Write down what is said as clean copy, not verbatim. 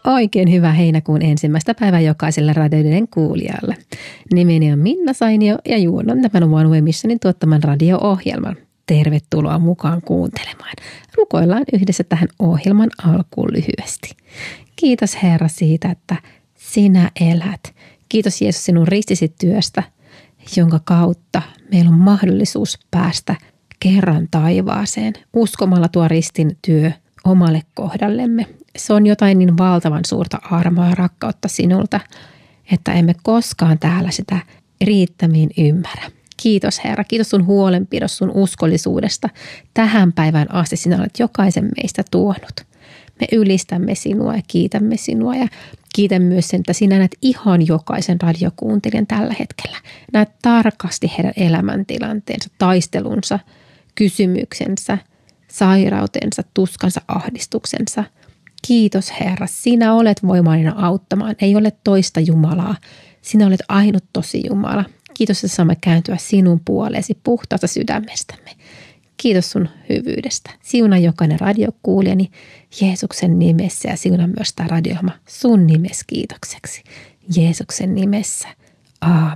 Oikein hyvää heinäkuun ensimmäistä päivää jokaiselle radioiden kuulijalle. Nimeni on Minna Sainio ja juonnan tämän One Way Missionin tuottaman radio-ohjelman. Tervetuloa mukaan kuuntelemaan. Rukoillaan yhdessä tähän ohjelman alkuun lyhyesti. Kiitos Herra siitä, että sinä elät. Kiitos Jeesus sinun ristisi työstä, jonka kautta meillä on mahdollisuus päästä kerran taivaaseen uskomalla tuo ristin työ omalle kohdallemme. Se on jotain niin valtavan suurta armoa ja rakkautta sinulta, että emme koskaan täällä sitä riittämiin ymmärrä. Kiitos Herra, kiitos sun huolenpidosta, sun uskollisuudesta. Tähän päivään asti sinä olet jokaisen meistä tuonut. Me ylistämme sinua ja kiitämme sinua ja kiitän myös sen, että sinä näet ihan jokaisen radiokuuntelijan tällä hetkellä. Näet tarkasti heidän elämäntilanteensa, taistelunsa, kysymyksensä, sairautensa, tuskansa, ahdistuksensa. Kiitos Herra, sinä olet voimallinen auttamaan. Ei ole toista Jumalaa. Sinä olet ainut tosi Jumala. Kiitos, että saamme kääntyä sinun puoleesi puhtaasta sydämestämme. Kiitos sun hyvyydestä. Siunaa jokainen radiokuulijani Jeesuksen nimessä ja siunaa myös tämä radio sun nimessä kiitokseksi. Jeesuksen nimessä. Aamen.